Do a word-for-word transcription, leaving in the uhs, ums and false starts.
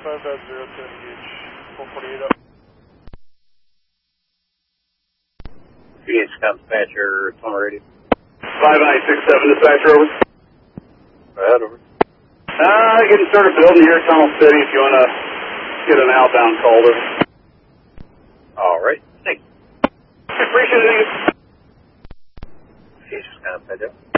five five zero to engage four forty-eight up. Phoenix dispatcher, Toma radio. five nine six seven dispatcher, over. Go ahead, over. Uh, getting started building here at Tunnel City if you want to get an outbound call to. All right, thanks. Appreciate it. Phoenix dispatcher.